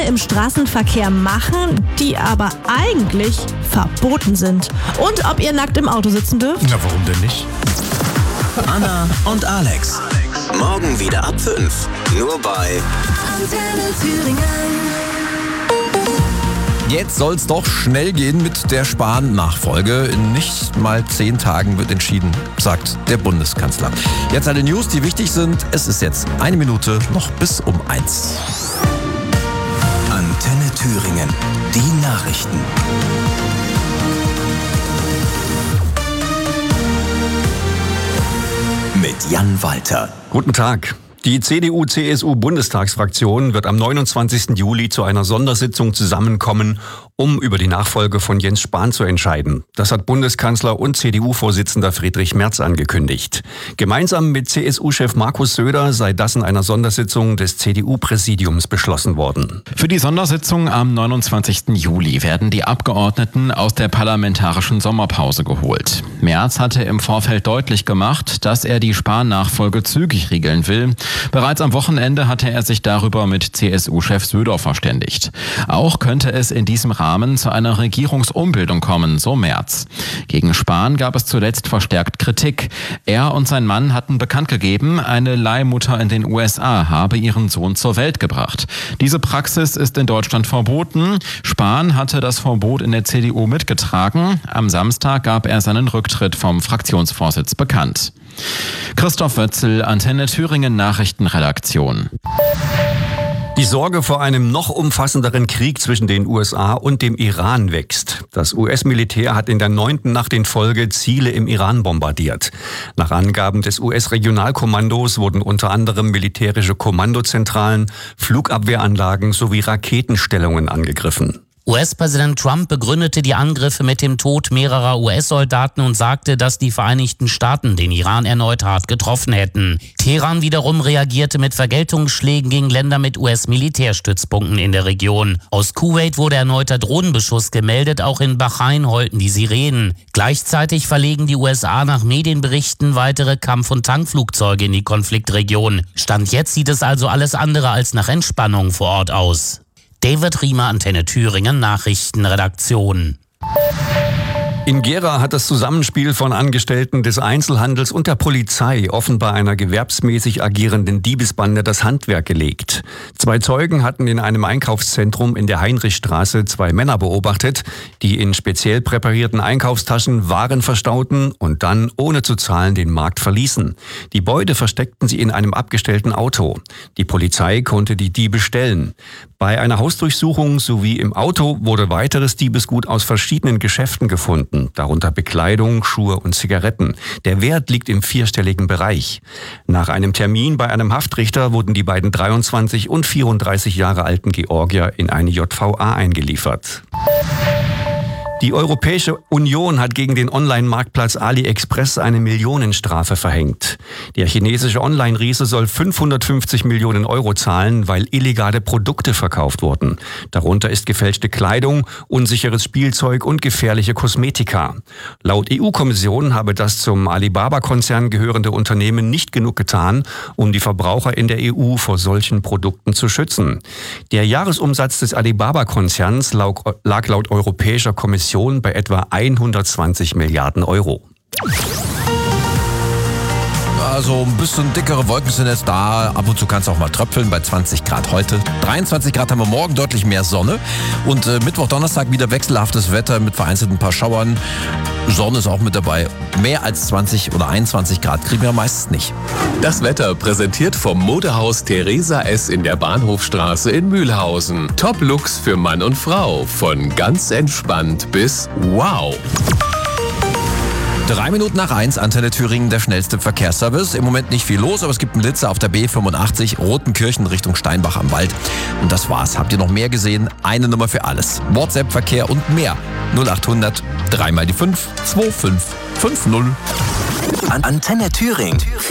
Dinge im Straßenverkehr machen, die aber eigentlich verboten sind. Und ob ihr nackt im Auto sitzen dürft? Na, warum denn nicht? Anna und Alex. Morgen wieder ab 5. Nur bei Antenne Thüringen. Jetzt soll's doch schnell gehen mit der Spahn-Nachfolge. In nicht mal 10 Tagen wird entschieden, sagt der Bundeskanzler. Jetzt alle News, die wichtig sind. Es ist jetzt 1 Minute noch bis um 1. Antenne Thüringen. Die Nachrichten. Mit Jan Walter. Guten Tag. Die CDU-CSU-Bundestagsfraktion wird am 29. Juli zu einer Sondersitzung zusammenkommen, um über die Nachfolge von Jens Spahn zu entscheiden. Das hat Bundeskanzler und CDU-Vorsitzender Friedrich Merz angekündigt. Gemeinsam mit CSU-Chef Markus Söder sei das in einer Sondersitzung des CDU-Präsidiums beschlossen worden. Für die Sondersitzung am 29. Juli werden die Abgeordneten aus der parlamentarischen Sommerpause geholt. Merz hatte im Vorfeld deutlich gemacht, dass er die Spahn-Nachfolge zügig regeln will. Bereits am Wochenende hatte er sich darüber mit CSU-Chef Söder verständigt. Auch könnte es in diesem Rahmen zu einer Regierungsumbildung kommen, so Merz. Gegen Spahn gab es zuletzt verstärkt Kritik. Er und sein Mann hatten bekannt gegeben, eine Leihmutter in den USA habe ihren Sohn zur Welt gebracht. Diese Praxis ist in Deutschland verboten. Spahn hatte das Verbot in der CDU mitgetragen. Am Samstag gab er seinen Rücktritt vom Fraktionsvorsitz bekannt. Christoph Wötzel, Antenne Thüringen Nachrichtenredaktion. Die Sorge vor einem noch umfassenderen Krieg zwischen den USA und dem Iran wächst. Das US-Militär hat in der 9. Nacht in Folge Ziele im Iran bombardiert. Nach Angaben des US-Regionalkommandos wurden unter anderem militärische Kommandozentralen, Flugabwehranlagen sowie Raketenstellungen angegriffen. US-Präsident Trump begründete die Angriffe mit dem Tod mehrerer US-Soldaten und sagte, dass die Vereinigten Staaten den Iran erneut hart getroffen hätten. Teheran wiederum reagierte mit Vergeltungsschlägen gegen Länder mit US-Militärstützpunkten in der Region. Aus Kuwait wurde erneuter Drohnenbeschuss gemeldet, auch in Bahrain heulten die Sirenen. Gleichzeitig verlegen die USA nach Medienberichten weitere Kampf- und Tankflugzeuge in die Konfliktregion. Stand jetzt sieht es also alles andere als nach Entspannung vor Ort aus. David Riemer, Antenne Thüringen, Nachrichtenredaktion. In Gera hat das Zusammenspiel von Angestellten des Einzelhandels und der Polizei offenbar einer gewerbsmäßig agierenden Diebesbande das Handwerk gelegt. 2 Zeugen hatten in einem Einkaufszentrum in der Heinrichstraße 2 Männer beobachtet, die in speziell präparierten Einkaufstaschen Waren verstauten und dann ohne zu zahlen den Markt verließen. Die Beute versteckten sie in einem abgestellten Auto. Die Polizei konnte die Diebe stellen. Bei einer Hausdurchsuchung sowie im Auto wurde weiteres Diebesgut aus verschiedenen Geschäften gefunden, darunter Bekleidung, Schuhe und Zigaretten. Der Wert liegt im 4-stelligen Bereich. Nach einem Termin bei einem Haftrichter wurden die beiden 23 und 34 Jahre alten Georgier in eine JVA eingeliefert. Die Europäische Union hat gegen den Online-Marktplatz AliExpress eine Millionenstrafe verhängt. Der chinesische Online-Riese soll 550 Millionen Euro zahlen, weil illegale Produkte verkauft wurden. Darunter ist gefälschte Kleidung, unsicheres Spielzeug und gefährliche Kosmetika. Laut EU-Kommission habe das zum Alibaba-Konzern gehörende Unternehmen nicht genug getan, um die Verbraucher in der EU vor solchen Produkten zu schützen. Der Jahresumsatz des Alibaba-Konzerns lag laut Europäischer Kommission bei etwa 120 Milliarden Euro. Also ein bisschen dickere Wolken sind jetzt da. Ab und zu kann es auch mal tröpfeln bei 20 Grad heute. 23 Grad haben wir morgen, deutlich mehr Sonne. Und Mittwoch, Donnerstag wieder wechselhaftes Wetter mit vereinzelten paar Schauern. Sonne ist auch mit dabei. Mehr als 20 oder 21 Grad kriegen wir meistens nicht. Das Wetter präsentiert vom Modehaus Theresa S. in der Bahnhofstraße in Mühlhausen. Top-Looks für Mann und Frau. Von ganz entspannt bis wow. 3 Minuten nach 1, Antenne Thüringen, der schnellste Verkehrsservice. Im Moment nicht viel los, aber es gibt einen Blitzer auf der B85 Rotenkirchen Richtung Steinbach am Wald. Und das war's. Habt ihr noch mehr gesehen? Eine Nummer für alles. WhatsApp, Verkehr und mehr. 0800 3 mal die 5 2550. Antenne Thüringen.